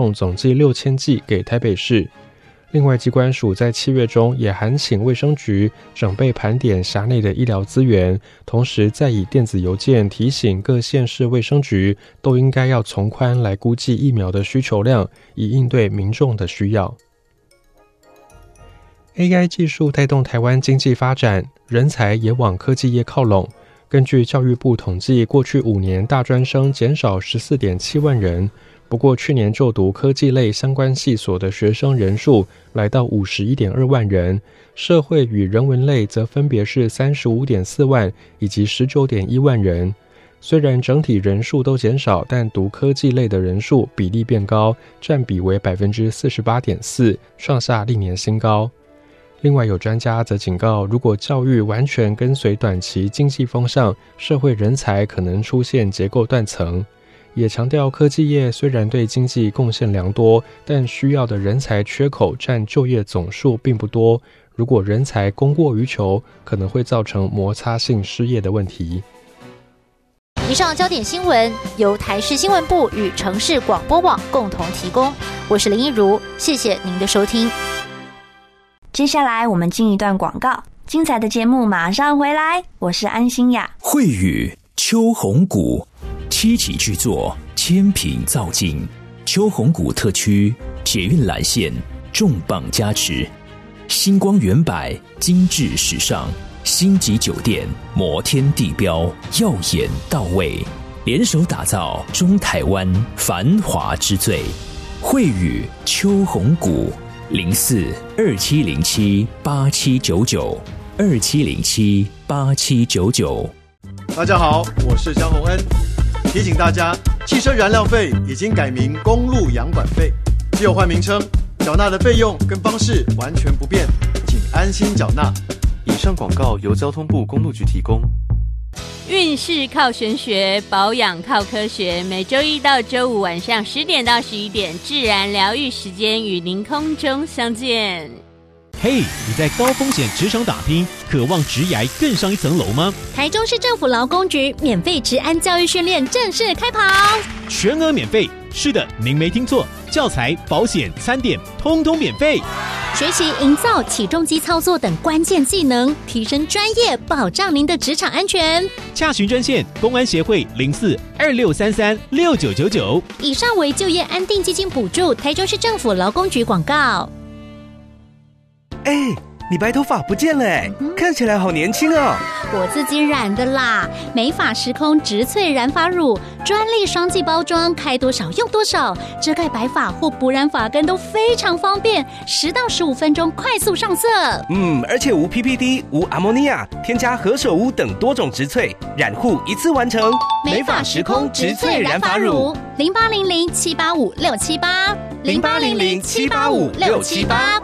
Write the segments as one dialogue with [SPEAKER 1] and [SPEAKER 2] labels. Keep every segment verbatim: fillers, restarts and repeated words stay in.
[SPEAKER 1] 总计六千剂给台北市。另外，机关署在七月中也函请卫生局整备盘点辖内的医疗资源，同时再以电子邮件提醒各县市卫生局都应该要从宽来估计疫苗的需求量，以应对民众的需要。A I 技术带动台湾经济发展，人才也往科技业靠拢。根据教育部统计，过去五年大专生减少 十四点七万人，不过去年就读科技类相关系所的学生人数来到 五十一点二万人，社会与人文类则分别是 三十五点四万以及 十九点一万人。虽然整体人数都减少，但读科技类的人数比例变高，占比为 百分之四十八点四， 创下历年新高。另外有专家则警告，如果教育完全跟随短期经济风向，社会人才可能出现结构断层。也强调科技业虽然对经济贡献良多，但需要的人才缺口占就业总数并不多，如果人才供过于求，可能会造成摩擦性失业的问题。
[SPEAKER 2] 以上焦点新闻由台视新闻部与城市广播网共同提供，我是林一如，谢谢您的收听。
[SPEAKER 3] 接下来我们进一段广告，精彩的节目马上回来，我是安心雅。
[SPEAKER 4] 慧宇秋红谷七期巨作，千品造景，秋红谷特区捷运蓝线重磅加持，星光远百精致时尚，星级酒店摩天地标耀眼到位，联手打造中台湾繁华之最。慧宇秋红谷零四二七零七八七九九二七零七八七九九。
[SPEAKER 5] 大家好，我是江宏恩，提醒大家，汽车燃料费已经改名公路养管费，只有换名称，缴纳的费用跟方式完全不变，请安心缴纳。
[SPEAKER 6] 以上广告由交通部公路局提供。
[SPEAKER 7] 运势靠玄学，保养靠科学。每周一到周五晚上十点到十一点，自然疗愈时间与您空中相见。
[SPEAKER 8] 嘿、hey, 你在高风险职场打拼，渴望职涯更上一层楼吗？
[SPEAKER 2] 台中市政府劳工局免费职安教育训练正式开跑，
[SPEAKER 8] 全额免费。是的，您没听错，教材、保险、餐点通通免费。
[SPEAKER 2] 学习营造起重机操作等关键技能，提升专业，保障您的职场安全。
[SPEAKER 8] 洽询专线：公安协会零四二六三三六九九九。
[SPEAKER 2] 以上为就业安定基金补助，台中市政府劳工局广告。
[SPEAKER 9] 哎，你白头发不见了哎、嗯，看起来好年轻哦。
[SPEAKER 2] 我自己染的啦，美发时空植萃染发乳，专利双剂包装，开多少用多少，遮盖白发或补染发根都非常方便，十到十五分钟快速上色。
[SPEAKER 9] 嗯，而且无 P P D、无阿莫尼亚，添加何首乌等多种植萃，染护一次完成。
[SPEAKER 2] 美发时空植萃染发乳，零八零零七八五六七八，零八零零七八五六七八。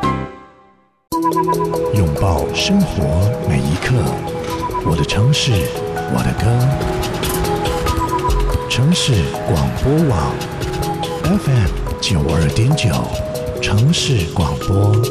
[SPEAKER 10] 拥抱生活每一刻，我的城市，我的歌。城市广播网 F M 九二点九，城市广播。